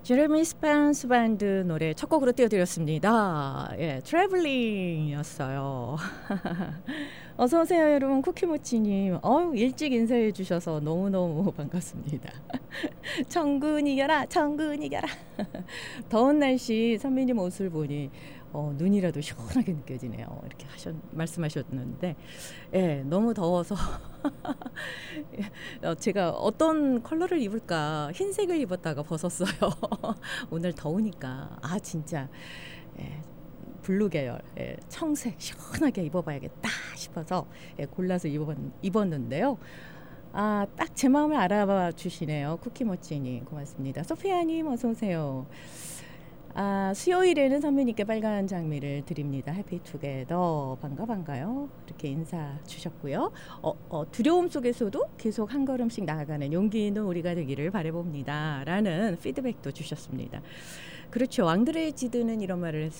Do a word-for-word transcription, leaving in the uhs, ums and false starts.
제레미 스펜스 밴드 노래 첫 곡으로 띄워드렸습니다. 예, 트래블링이었어요. 어서 오세요, 여러분. 쿠키모치님. 어우, 일찍 인사해 주셔서 너무너무 반갑습니다. 천군 이겨라, 천군 이겨라. 더운 날씨 선배님 옷을 보니 어, 눈이라도 시원하게 느껴지네요. 이렇게 하셨, 말씀하셨는데, 예, 너무 더워서 어, 제가 어떤 컬러를 입을까 흰색을 입었다가 벗었어요. 오늘 더우니까 아 진짜 예, 블루 계열 예, 청색 시원하게 입어봐야겠다 싶어서 예, 골라서 입었, 입었는데요. 아, 딱 제 마음을 알아봐 주시네요. 쿠키모찌님 고맙습니다. 소피아님 어서 오세요. 아, 수요일에는 선배님께 빨간 장미를 드립니다. 해피투게더 반가 반가요. 이렇게 인사 주셨고요. 어, 어, 두려움 속에서도 계속 한 걸음씩 나아가는 용기 있는 우리가 되기를 바라봅니다. 라는 피드백도 주셨습니다. 그렇죠. 앙드레 지드는 이런 말을 했습니다.